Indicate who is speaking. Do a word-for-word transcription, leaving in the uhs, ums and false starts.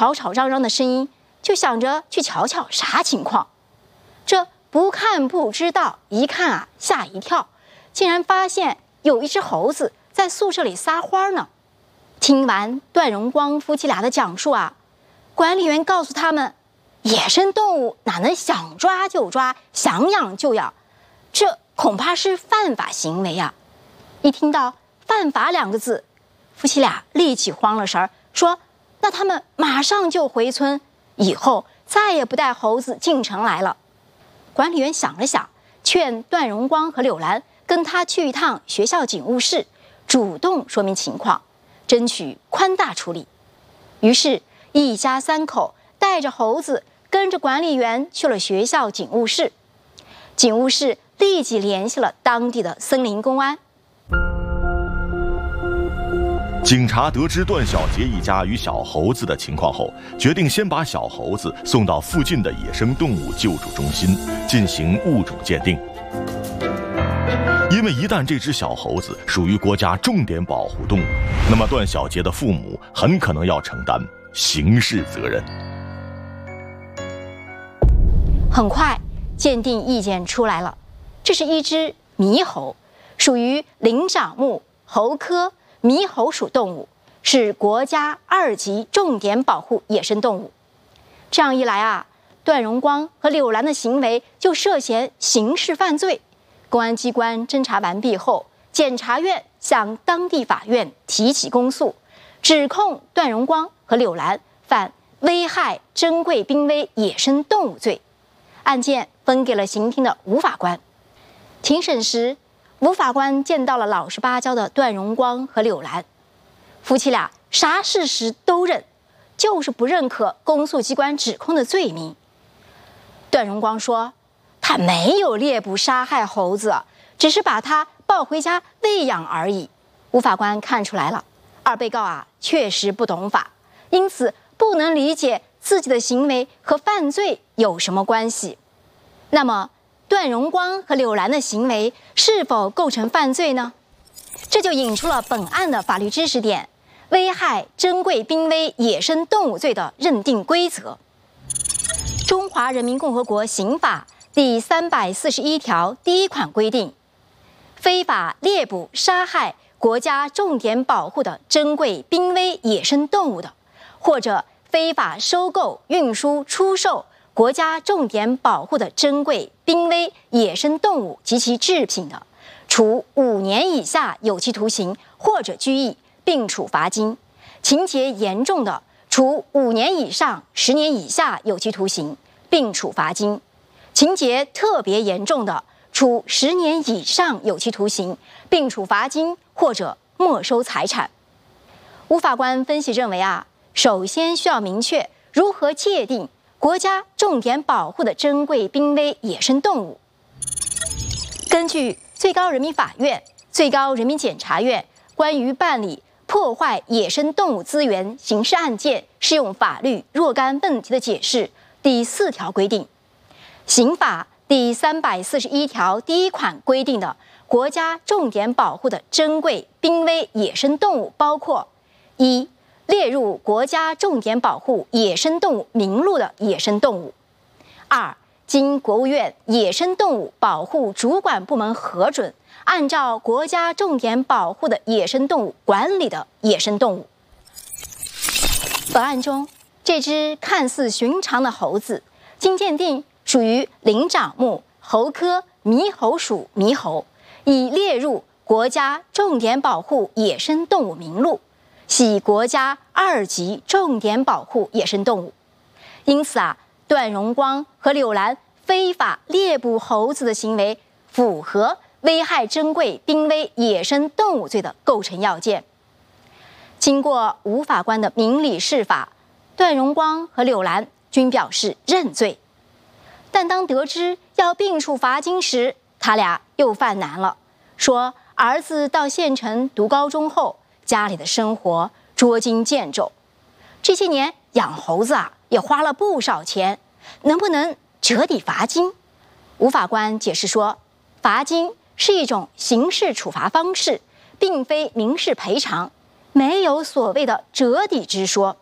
Speaker 1: 吵吵嚷嚷的声音，就想着去瞧瞧啥情况。这不看不知道，一看啊吓一跳，竟然发现有一只猴子在宿舍里撒欢呢。听完段荣光夫妻俩的讲述啊，管理员告诉他们，野生动物哪能想抓就抓，想养就养，这恐怕是犯法行为啊。一听到犯法两个字，夫妻俩立即慌了神儿，说那他们马上就回村，以后再也不带猴子进城来了。管理员想了想，劝段荣光和柳兰跟他去一趟学校警务室，主动说明情况，争取宽大处理。于是一家三口带着猴子跟着管理员去了学校警务室。警务室立即联系了当地的森林公安。
Speaker 2: 警察得知段小杰一家与小猴子的情况后，决定先把小猴子送到附近的野生动物救助中心进行物种鉴定。因为一旦这只小猴子属于国家重点保护动物，那么段小杰的父母很可能要承担刑事责任。
Speaker 1: 很快，鉴定意见出来了，这是一只猕猴，属于灵长目猴科猕猴属动物，是国家二级重点保护野生动物。这样一来啊，段荣光和柳兰的行为就涉嫌刑事犯罪。公安机关侦查完毕后，检察院向当地法院提起公诉，指控段荣光和柳兰犯危害珍贵濒危野生动物罪。案件分给了刑厅的吴法官。庭审时，吴法官见到了老实巴交的段荣光和柳兰，夫妻俩啥事实都认，就是不认可公诉机关指控的罪名。段荣光说，他没有猎捕杀害猴子，只是把它抱回家喂养而已。吴法官看出来了，二被告啊确实不懂法，因此不能理解自己的行为和犯罪有什么关系。那么段荣光和柳兰的行为是否构成犯罪呢？这就引出了本案的法律知识点——危害珍贵濒危野生动物罪的认定规则。中华人民共和国刑法第三百四十一条第一款规定，非法猎捕、杀害国家重点保护的珍贵濒危野生动物的，或者非法收购、运输、出售国家重点保护的珍贵濒危野生动物及其制品的，处五年以下有期徒刑或者拘役，并处罚金；情节严重的，处五年以上十年以下有期徒刑，并处罚金；情节特别严重的，处十年以上有期徒刑，并处罚金或者没收财产。吴法官分析认为啊，首先需要明确如何界定国家重点保护的珍贵濒危野生动物。根据最高人民法院、最高人民检察院关于办理破坏野生动物资源刑事案件适用法律若干问题的解释第四条规定，刑法第三百四十一条第一款规定的国家重点保护的珍贵濒危野生动物包括：一、列入国家重点保护野生动物名录的野生动物；二、经国务院野生动物保护主管部门核准，按照国家重点保护的野生动物管理的野生动物。本案中，这只看似寻常的猴子，经鉴定属于灵长目猴科猕猴属猕猴，已列入国家重点保护野生动物名录，系国家二级重点保护野生动物。因此啊，段荣光和柳兰非法猎捕猴子的行为符合危害珍贵濒危野生动物罪的构成要件。经过吴法官的明理释法，段荣光和柳兰均表示认罪。但当得知要并处罚金时，他俩又犯难了，说儿子到县城读高中后，家里的生活捉襟见肘，这些年养猴子啊也花了不少钱，能不能折抵罚金？吴法官解释说，罚金是一种刑事处罚方式，并非民事赔偿，没有所谓的折抵之说。